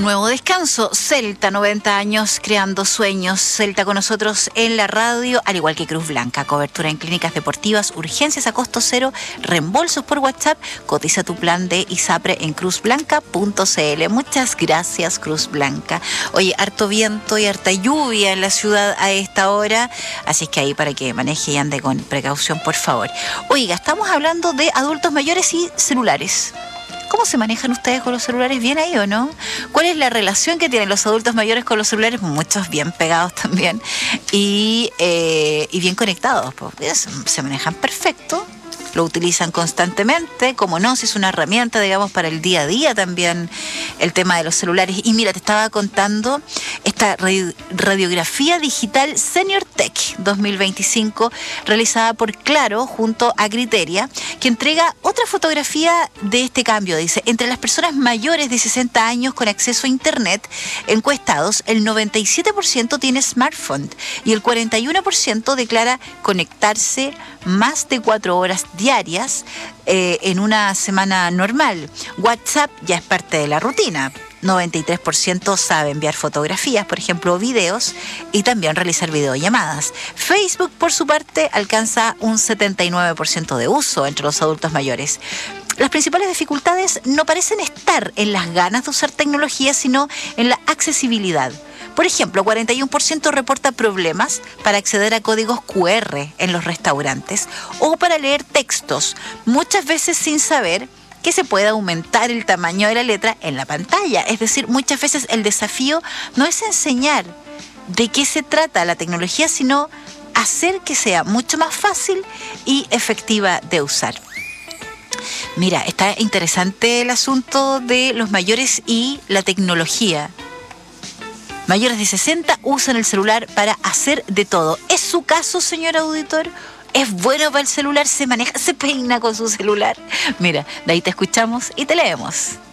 Un nuevo descanso. Celta, 90 años creando sueños. Celta con nosotros en la radio, al igual que Cruz Blanca. Cobertura en clínicas deportivas, urgencias a costo cero, reembolsos por WhatsApp. Cotiza tu plan de ISAPRE en cruzblanca.cl. Muchas gracias, Cruz Blanca. Oye, harto viento y harta lluvia en la ciudad a esta hora, así es que ahí para que maneje y ande con precaución, por favor. Oiga, estamos hablando de adultos mayores y celulares. ¿Cómo se manejan ustedes con los celulares? ¿Bien ahí o no? ¿Cuál es la relación que tienen los adultos mayores con los celulares? Muchos bien pegados también y bien conectados. Pues, se manejan perfecto, lo utilizan constantemente, como no, si es una herramienta, digamos, para el día a día también el tema de los celulares. Y mira, te estaba contando esta radiografía digital Senior Tech 2025 realizada por Claro junto a Criteria, que entrega otra fotografía de este cambio. Dice, entre las personas mayores de 60 años con acceso a Internet encuestados, el 97% tiene smartphone y el 41% declara conectarse más de 4 horas diarias en una semana normal. WhatsApp ya es parte de la rutina. 93% sabe enviar fotografías, por ejemplo, videos, y también realizar videollamadas. Facebook, por su parte, alcanza un 79% de uso entre los adultos mayores. Las principales dificultades no parecen estar en las ganas de usar tecnología, sino en la accesibilidad. Por ejemplo, 41% reporta problemas para acceder a códigos QR en los restaurantes o para leer textos, muchas veces sin saber que se puede aumentar el tamaño de la letra en la pantalla. Es decir, muchas veces el desafío no es enseñar de qué se trata la tecnología, sino hacer que sea mucho más fácil y efectiva de usar. Mira, está interesante el asunto de los mayores y la tecnología. Mayores de 60 usan el celular para hacer de todo. ¿Es su caso, señor auditor? ¿Es bueno para el celular? ¿Se maneja, se peina con su celular? Mira, de ahí te escuchamos y te leemos.